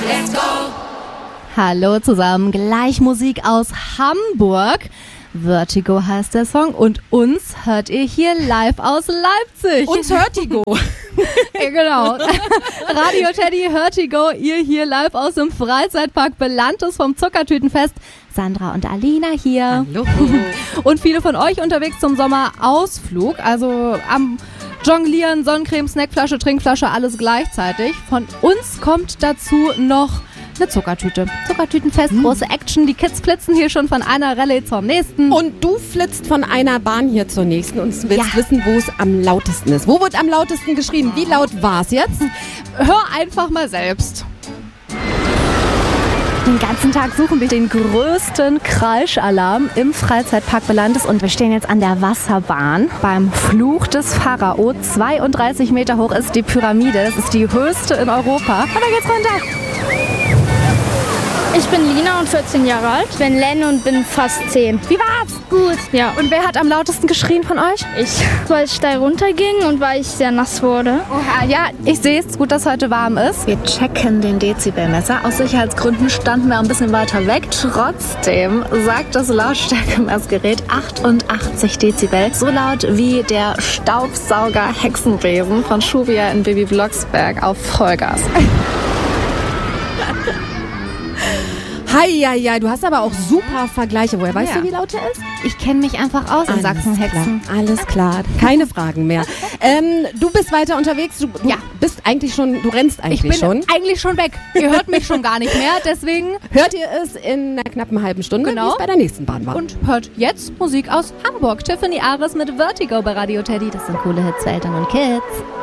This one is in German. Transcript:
let's go. Hallo zusammen, gleich Musik aus Hamburg. Vertigo heißt der Song und uns hört ihr hier live aus Leipzig. Uns Vertigo. Ja, genau. Radio Teddy, Vertigo, ihr hier live aus dem Freizeitpark Belantes vom Zuckertütenfest. Sandra und Alina hier. Hallo. Und viele von euch unterwegs zum Sommerausflug, also am Jonglieren, Sonnencreme, Snackflasche, Trinkflasche, alles gleichzeitig. Von uns kommt dazu noch eine Zuckertüte. Zuckertütenfest, große Action. Die Kids flitzen hier schon von einer Rallye zur nächsten. Und du flitzt von einer Bahn hier zur nächsten und willst wissen, wo es am lautesten ist. Wo wird am lautesten geschrien? Wie laut war es jetzt? Hör einfach mal selbst. Den ganzen Tag suchen wir den größten Kreischalarm im Freizeitpark Belantes und wir stehen jetzt an der Wasserbahn beim Fluch des Pharao. 32 Meter hoch ist die Pyramide, das ist die höchste in Europa. Und da geht's runter. Ich bin Lina und 14 Jahre alt. Ich bin Len und bin fast 10. Wie war's? Gut, ja. Und wer hat am lautesten geschrien von euch? Ich, weil es steil runterging und weil ich sehr nass wurde. Oha, ja, ich sehe es. Gut, dass heute warm ist. Wir checken den Dezibelmesser. Aus Sicherheitsgründen standen wir ein bisschen weiter weg. Trotzdem sagt das Lautstärkemessgerät 88 Dezibel. So laut wie der Staubsauger-Hexenbesen von Schuvia in Baby Blocksberg auf Vollgas. Heieiei, du hast aber auch super Vergleiche. Woher weißt du, wie laut er ist? Ich kenne mich einfach aus in Sachsen-Hexen. Alles klar, keine Fragen mehr. Du bist weiter unterwegs, du bist eigentlich schon, du rennst eigentlich schon. Ich bin eigentlich schon weg. Ihr hört mich schon gar nicht mehr, deswegen Hört ihr es in einer knappen halben Stunde, wie es bei der nächsten Bahn war. Und hört jetzt Musik aus Hamburg. Tiffany Ares mit Vertigo bei Radio Teddy. Das sind coole Hits für Eltern und Kids.